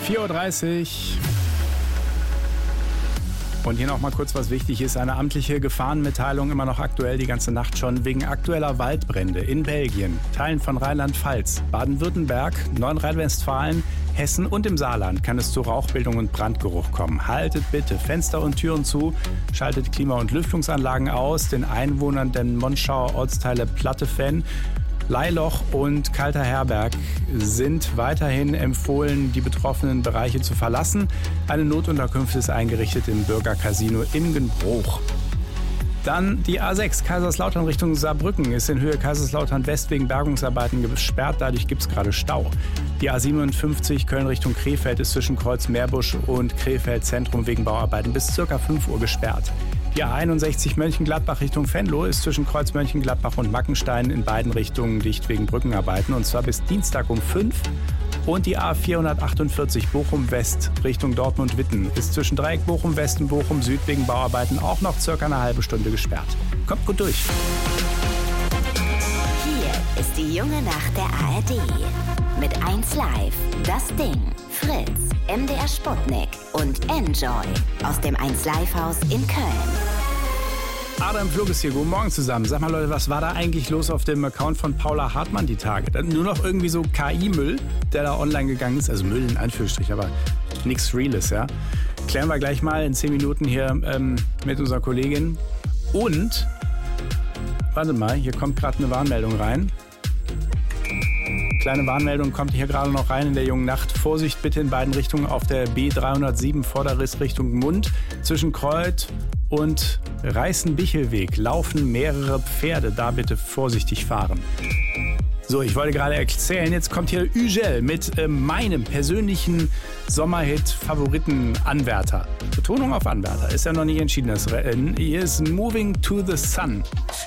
4:30 Uhr. Und hier noch mal kurz, was wichtig ist. Eine amtliche Gefahrenmitteilung, immer noch aktuell, die ganze Nacht schon, wegen aktueller Waldbrände in Belgien, Teilen von Rheinland-Pfalz, Baden-Württemberg, Nordrhein-Westfalen, Hessen und im Saarland kann es zu Rauchbildung und Brandgeruch kommen. Haltet bitte Fenster und Türen zu, schaltet Klima- und Lüftungsanlagen aus. Den Einwohnern der Monschauer Ortsteile Plattefenn, Leiloch und Kalter Herberg sind weiterhin empfohlen, die betroffenen Bereiche zu verlassen. Eine Notunterkunft ist eingerichtet im Bürgercasino Imgenbruch. Dann die A6 Kaiserslautern Richtung Saarbrücken ist in Höhe Kaiserslautern West wegen Bergungsarbeiten gesperrt. Dadurch gibt es gerade Stau. Die A57 Köln Richtung Krefeld ist zwischen Kreuz Meerbusch und Krefeld Zentrum wegen Bauarbeiten bis ca. 5 Uhr gesperrt. Die A61 Mönchengladbach Richtung Venlo ist zwischen Kreuz Mönchengladbach und Mackenstein in beiden Richtungen dicht wegen Brückenarbeiten und zwar bis Dienstag um 5. Und die A448 Bochum West Richtung Dortmund-Witten ist zwischen Dreieck Bochum West und Bochum Süd wegen Bauarbeiten auch noch circa eine halbe Stunde gesperrt. Kommt gut durch. Hier ist die junge Nacht der ARD. Mit 1 Live, Das Ding, Fritz, MDR Sputnik und Enjoy aus dem 1 Live Haus in Köln. Adam Flug ist hier. Guten Morgen zusammen. Sag mal Leute, was war da eigentlich los auf dem Account von Paula Hartmann die Tage? Nur noch irgendwie so KI-Müll, der da online gegangen ist. Also Müll in Anführungsstrich, aber nichts Reales, ja. Klären wir gleich mal in 10 Minuten hier mit unserer Kollegin. Und, warte mal, hier kommt gerade eine Warnmeldung rein. Kleine Warnmeldung kommt hier gerade noch rein in der jungen Nacht. Vorsicht bitte in beiden Richtungen auf der B307 Vorderriss Richtung Mund. Zwischen Kreuth und Reißen-Bichelweg laufen mehrere Pferde. Da bitte vorsichtig fahren. So, ich wollte gerade erzählen, jetzt kommt hier Ügel mit meinem persönlichen Sommerhit-Favoriten-Anwärter. Betonung auf Anwärter. Ist ja noch nicht entschieden, das Rennen. Hier ist Moving to the Sun.